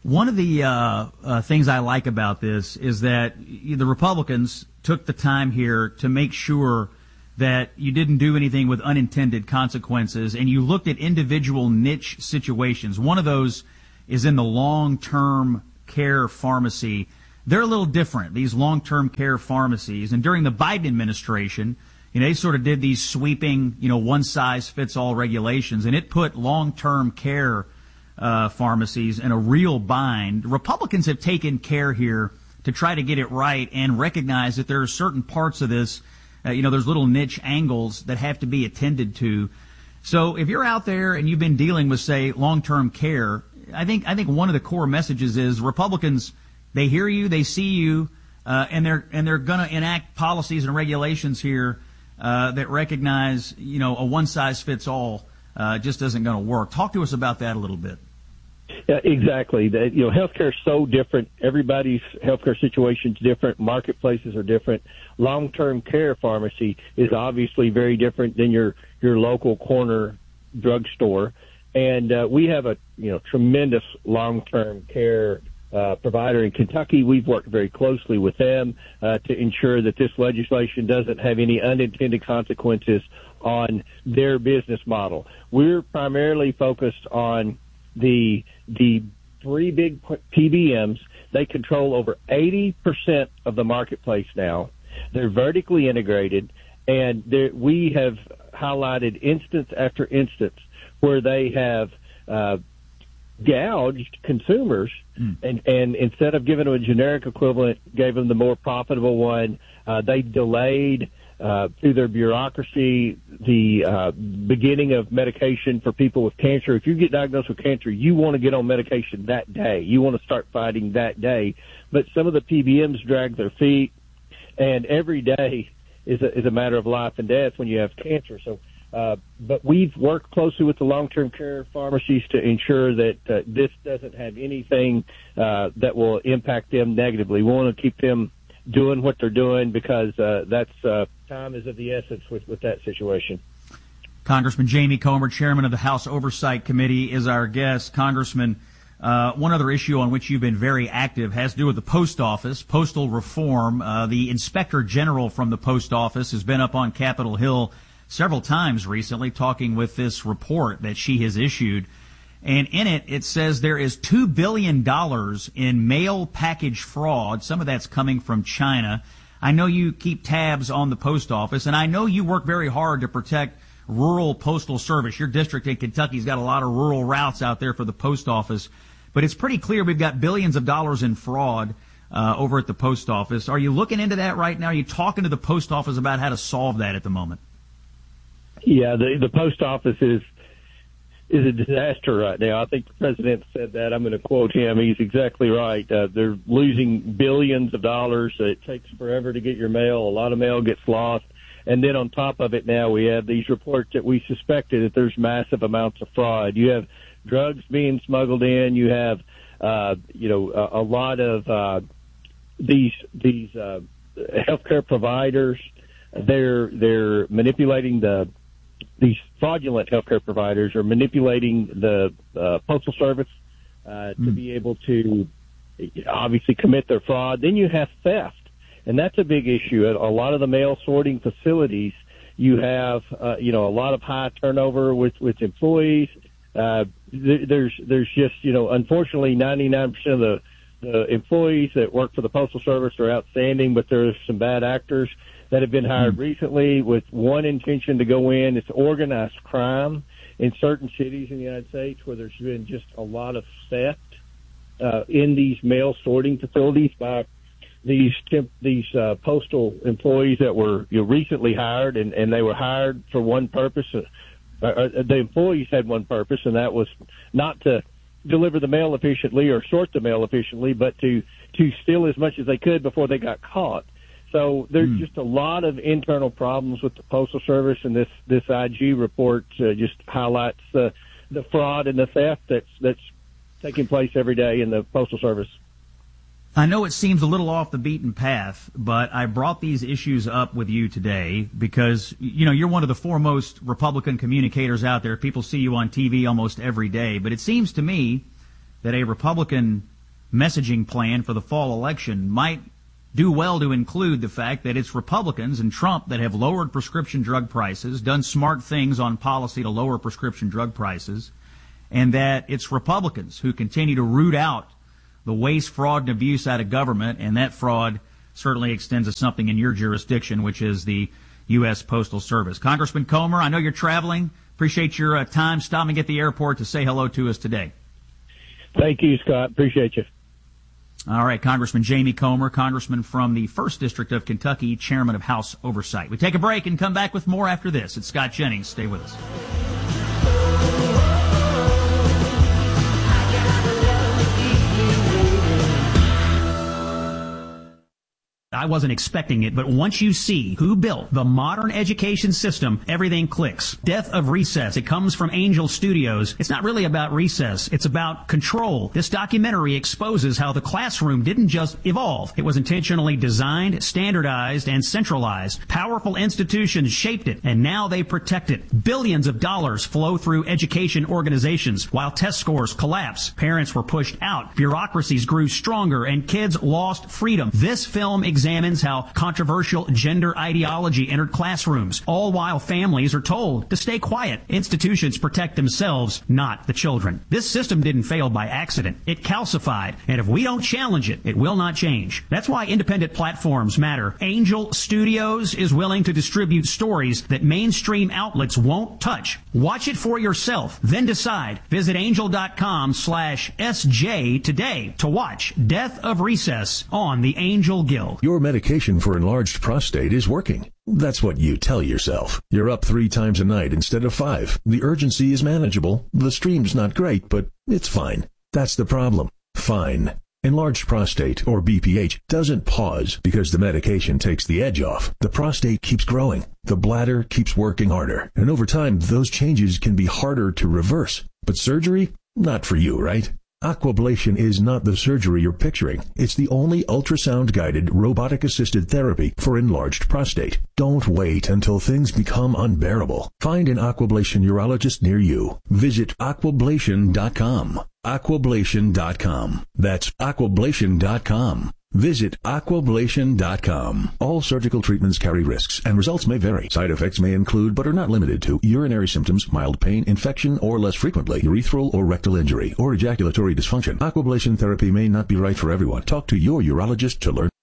One of the uh, uh, things I like about this is that the Republicans took the time here to make sure that you didn't do anything with unintended consequences, and you looked at individual niche situations. One of those is in the long-term care pharmacy. They're a little different, these long-term care pharmacies. And during the Biden administration, you know, they sort of did these sweeping, you know, one-size-fits-all regulations, and it put long-term care Uh, pharmacies in a real bind. Republicans have taken care here to try to get it right and recognize that there are certain parts of this, uh, you know, there's little niche angles that have to be attended to. So if you're out there and you've been dealing with, say, long-term care, I think I think one of the core messages is Republicans, they hear you, they see you, uh, and they're and they're going to enact policies and regulations here uh, that recognize, you know, a one-size-fits-all uh, just isn't going to work. Talk to us about that a little bit. Yeah, exactly. That, you know, healthcare is so different. Everybody's healthcare situation is different. Marketplaces are different. Long-term care pharmacy is obviously very different than your your local corner drugstore. And uh, we have a you know tremendous long-term care uh, provider in Kentucky. We've worked very closely with them uh, to ensure that this legislation doesn't have any unintended consequences on their business model. We're primarily focused on the the three big P B Ms. They control over eighty percent of the marketplace now. They're vertically integrated, and we have highlighted instance after instance where they have uh, gouged consumers, mm. and, and instead of giving them a generic equivalent, gave them the more profitable one. Uh, they delayed Uh, through their bureaucracy, the uh, beginning of medication for people with cancer. If you get diagnosed with cancer, you want to get on medication that day. You want to start fighting that day. But some of the P B Ms drag their feet, and every day is a, is a matter of life and death when you have cancer. So, uh, but we've worked closely with the long-term care pharmacies to ensure that uh, this doesn't have anything uh, that will impact them negatively. We want to keep them doing what they're doing because uh, that's uh, time is of the essence with, with that situation. Congressman Jamie Comer, chairman of the House Oversight Committee, is our guest. Congressman, uh, one other issue on which you've been very active has to do with the post office, postal reform. Uh, the inspector general from the post office has been up on Capitol Hill several times recently talking with this report that she has issued. And in it, it says there is two billion dollars in mail package fraud. Some of that's coming from China. I know you keep tabs on the post office, and I know you work very hard to protect rural postal service. Your district in Kentucky's got a lot of rural routes out there for the post office. But it's pretty clear we've got billions of dollars in fraud uh, over at the post office. Are you looking into that right now? Are you talking to the post office about how to solve that at the moment? Yeah, the, the post office is is a disaster right now. I think the president said that. I'm going to quote him. He's exactly right. Uh, they're losing billions of dollars. It takes forever to get your mail. A lot of mail gets lost. And then on top of it now, we have these reports that we suspected that there's massive amounts of fraud. You have drugs being smuggled in. You have, uh, you know, a, a lot of uh, these these uh, healthcare providers. They're they're manipulating the these fraudulent healthcare providers are manipulating the uh, Postal Service uh, to mm. be able to obviously commit their fraud. Then you have theft, and that's a big issue. At a lot of the mail sorting facilities, you have uh, you know a lot of high turnover with with employees. Uh, th- there's there's just you know unfortunately ninety-nine percent of the the employees that work for the Postal Service are outstanding, but there's some bad actors that have been hired mm. recently with one intention to go in. It's organized crime in certain cities in the United States where there's been just a lot of theft uh, in these mail sorting facilities by these temp- these uh, postal employees that were you know, recently hired, and, and they were hired for one purpose. Uh, uh, the employees had one purpose, and that was not to deliver the mail efficiently or sort the mail efficiently, but to, to steal as much as they could before they got caught. So there's mm. just a lot of internal problems with the Postal Service, and this, this I G report uh, just highlights uh, the fraud and the theft that's, that's taking place every day in the Postal Service. I know it seems a little off the beaten path, but I brought these issues up with you today because, you know, you're one of the foremost Republican communicators out there. People see you on T V almost every day, but it seems to me that a Republican messaging plan for the fall election might do well to include the fact that it's Republicans and Trump that have lowered prescription drug prices, done smart things on policy to lower prescription drug prices, and that it's Republicans who continue to root out the waste, fraud, and abuse out of government, and that fraud certainly extends to something in your jurisdiction, which is the U S. Postal Service. Congressman Comer, I know you're traveling. Appreciate your uh, time stopping at the airport to say hello to us today. Thank you, Scott. Appreciate you. All right, Congressman Jamie Comer, Congressman from the first District of Kentucky, Chairman of House Oversight. We take a break and come back with more after this. It's Scott Jennings. Stay with us. I wasn't expecting it, but once you see who built the modern education system, everything clicks. Death of Recess. It comes from Angel Studios. It's not really about recess. It's about control. This documentary exposes how the classroom didn't just evolve. It was intentionally designed, standardized, and centralized. Powerful institutions shaped it, and now they protect it. Billions of dollars flow through education organizations while test scores collapse. Parents were pushed out. Bureaucracies grew stronger, and kids lost freedom. This film examines how controversial gender ideology entered classrooms, all while families are told to stay quiet. Institutions protect themselves, not the children. This system didn't fail by accident. It calcified, and if we don't challenge it, it will not change. That's why independent platforms matter. Angel Studios is willing to distribute stories that mainstream outlets won't touch. Watch it for yourself, then decide. Visit angel.com slash SJ today to watch Death of Recess on the Angel Guild. Your medication for enlarged prostate is working. That's what you tell yourself. You're up three times a night instead of five. The urgency is manageable. The stream's not great, but it's fine. That's the problem. Fine. Enlarged prostate, or B P H, doesn't pause because the medication takes the edge off. The prostate keeps growing. The bladder keeps working harder. And over time, those changes can be harder to reverse. But surgery? Not for you, right? Aquablation is not the surgery you're picturing. It's the only ultrasound-guided, robotic-assisted therapy for enlarged prostate. Don't wait until things become unbearable. Find an Aquablation urologist near you. Visit aquablation dot com. aquablation dot com. That's aquablation dot com. Visit aquablation dot com. All surgical treatments carry risks, and results may vary. Side effects may include, but are not limited to, urinary symptoms, mild pain, infection, or less frequently, urethral or rectal injury, or ejaculatory dysfunction. Aquablation therapy may not be right for everyone. Talk to your urologist to learn.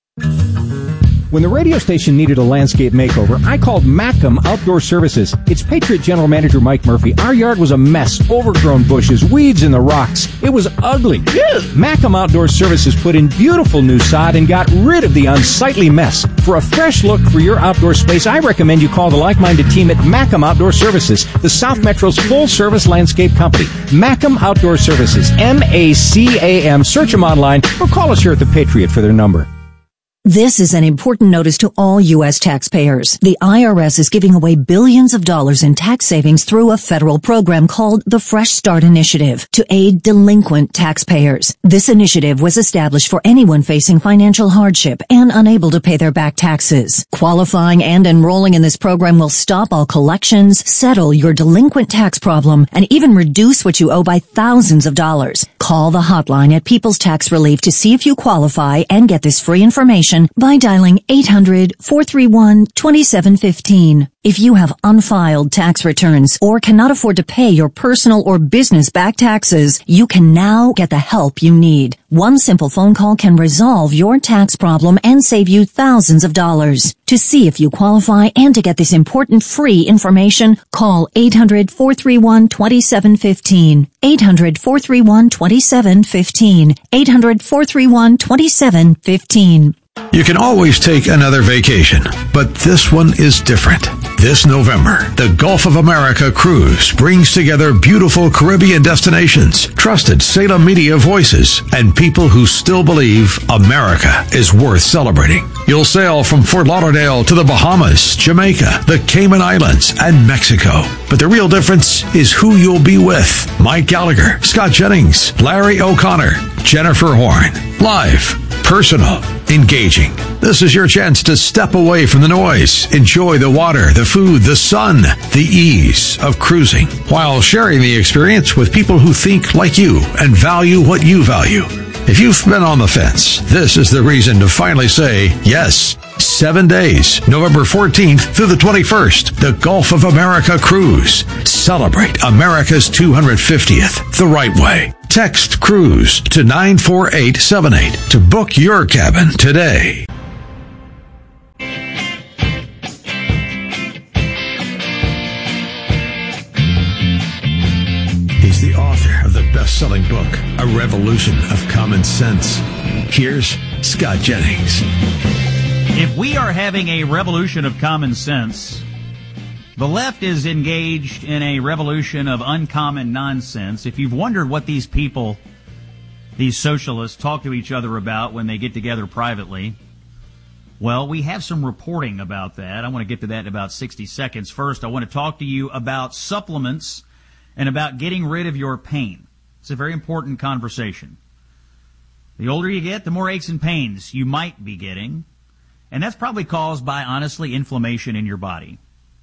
When the radio station needed a landscape makeover, I called Macam Outdoor Services. It's Patriot General Manager Mike Murphy. Our yard was a mess, overgrown bushes, weeds in the rocks. It was ugly. Macam Outdoor Services put in beautiful new sod and got rid of the unsightly mess. For a fresh look for your outdoor space, I recommend you call the like-minded team at Macam Outdoor Services, the South Metro's full-service landscape company. Macam Outdoor Services, M A C A M. Search them online or call us here at the Patriot for their number. This is an important notice to all U S taxpayers. The I R S is giving away billions of dollars in tax savings through a federal program called the Fresh Start Initiative to aid delinquent taxpayers. This initiative was established for anyone facing financial hardship and unable to pay their back taxes. Qualifying and enrolling in this program will stop all collections, settle your delinquent tax problem, and even reduce what you owe by thousands of dollars. Call the hotline at People's Tax Relief to see if you qualify and get this free information by dialing eight hundred, four three one, two seven one five. If you have unfiled tax returns or cannot afford to pay your personal or business back taxes, you can now get the help you need. One simple phone call can resolve your tax problem and save you thousands of dollars. To see if you qualify and to get this important free information, call eight hundred, four three one, two seven one five. eight hundred, four three one, two seven one five. eight hundred, four three one, two seven one five. You can always take another vacation, but this one is different. This November, the Gulf of America Cruise brings together beautiful Caribbean destinations, trusted Salem media voices, and people who still believe America is worth celebrating. You'll sail from Fort Lauderdale to the Bahamas, Jamaica, the Cayman Islands, and Mexico. But the real difference is who you'll be with. Mike Gallagher, Scott Jennings, Larry O'Connor, Jennifer Horn. Live, personal, engaging. This is your chance to step away from the noise, enjoy the water, the food, the sun, the ease of cruising, while sharing the experience with people who think like you and value what you value. If you've been on the fence, this is the reason to finally say yes. Seven days, November fourteenth through the twenty-first, the Gulf of America Cruise. Celebrate America's two hundred fiftieth the right way. Text CRUISE to nine four eight seven eight to book your cabin today. He's the author of the best-selling book, A Revolution of Common Sense. Here's Scott Jennings. If we are having a revolution of common sense, the left is engaged in a revolution of uncommon nonsense. If you've wondered what these people, these socialists, talk to each other about when they get together privately, well, we have some reporting about that. I want to get to that in about sixty seconds. First, I want to talk to you about supplements and about getting rid of your pain. It's a very important conversation. The older you get, the more aches and pains you might be getting. And that's probably caused by, honestly, inflammation in your body.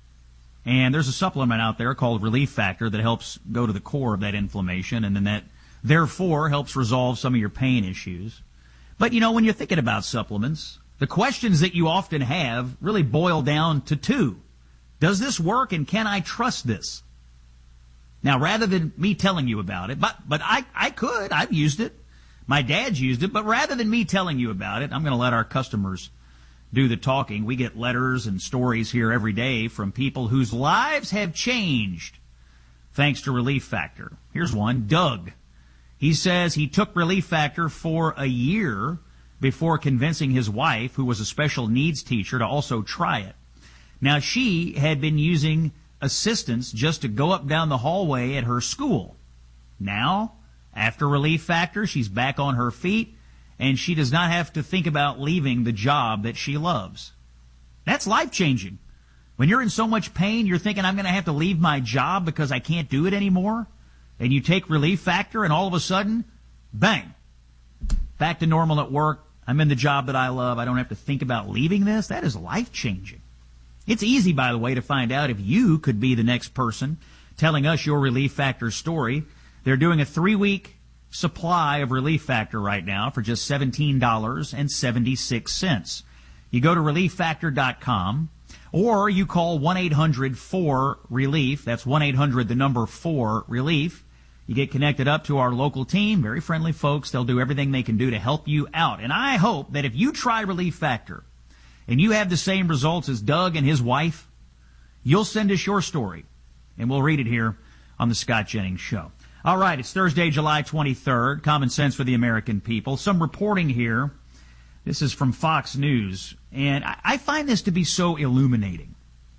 And there's a supplement out there called Relief Factor that helps go to the core of that inflammation, and then that, therefore, helps resolve some of your pain issues. But, you know, when you're thinking about supplements, the questions that you often have really boil down to two. Does this work, and can I trust this? Now, rather than me telling you about it, but but I, I could. I've used it. My dad's used it. But rather than me telling you about it, I'm going to let our customers do the talking. We get letters and stories here every day from people whose lives have changed thanks to Relief Factor. Here's one, Doug. He says he took Relief Factor for a year before convincing his wife, who was a special needs teacher, to also try it. Now, she had been using assistance just to go up down the hallway at her school. Now, after Relief Factor, she's back on her feet, and she does not have to think about leaving the job that she loves. That's life-changing. When you're in so much pain, you're thinking, I'm going to have to leave my job because I can't do it anymore. And you take Relief Factor, and all of a sudden, bang, back to normal at work. I'm in the job that I love. I don't have to think about leaving this. That is life-changing. It's easy, by the way, to find out if you could be the next person telling us your Relief Factor story. They're doing a three-week supply of Relief Factor right now for just seventeen dollars and seventy-six cents. You go to relief factor dot com, or you call one eight hundred four relief. That's one eight hundred, the number four, relief. You get connected up to our local team, very friendly folks. They'll do everything they can do to help you out. And I hope that if you try Relief Factor and you have the same results as Doug and his wife, you'll send us your story, and we'll read it here on the Scott Jennings Show. All right, it's Thursday, July twenty-third. Common sense for the American people. Some reporting here. This is from Fox News, and I find this to be so illuminating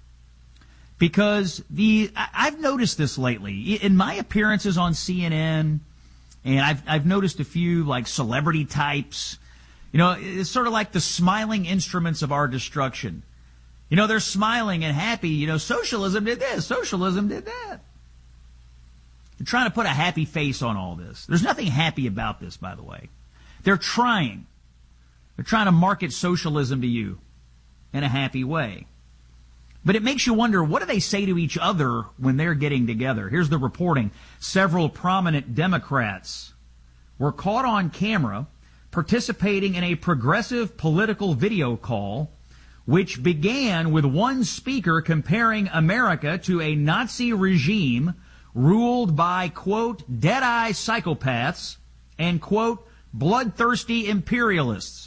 because the I've noticed this lately in my appearances on C N N, and I've I've noticed a few like celebrity types. You know, it's sort of like the smiling instruments of our destruction. You know, they're smiling and happy. You know, socialism did this, socialism did that. They're trying to put a happy face on all this. There's nothing happy about this, by the way. They're trying. They're trying to market socialism to you in a happy way. But it makes you wonder, what do they say to each other when they're getting together? Here's the reporting. Several prominent Democrats were caught on camera participating in a progressive political video call, which began with one speaker comparing America to a Nazi regime ruled by, quote, dead-eye psychopaths and, quote, bloodthirsty imperialists.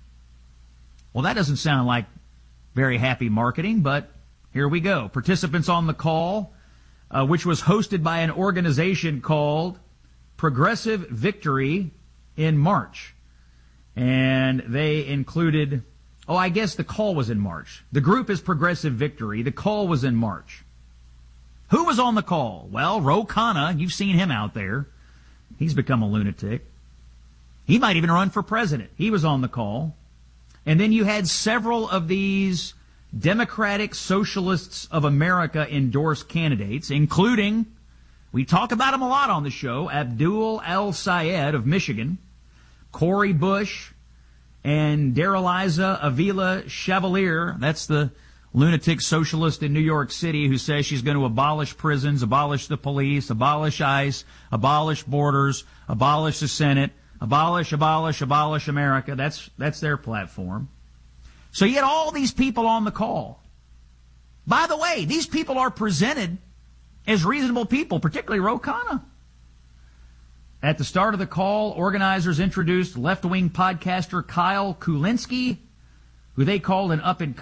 Well, that doesn't sound like very happy marketing, but here we go. Participants on the call, uh, which was hosted by an organization called Progressive Victory in March. And they included, oh, I guess the call was in March. The group is Progressive Victory. The call was in March. Who was on the call? Well, Ro Khanna, you've seen him out there. He's become a lunatic. He might even run for president. He was on the call. And then you had several of these Democratic Socialists of America endorsed candidates, including, we talk about him a lot on the show, Abdul El-Sayed of Michigan, Cori Bush, and Daraliza Avila Chevalier. That's the lunatic socialist in New York City who says she's going to abolish prisons, abolish the police, abolish ICE, abolish borders, abolish the Senate, Abolish, abolish, abolish America. That's, that's their platform. So you had all these people on the call. By the way, these people are presented as reasonable people, particularly Ro Khanna. At the start of the call, organizers introduced left-wing podcaster Kyle Kulinski, who they called an up-and-coming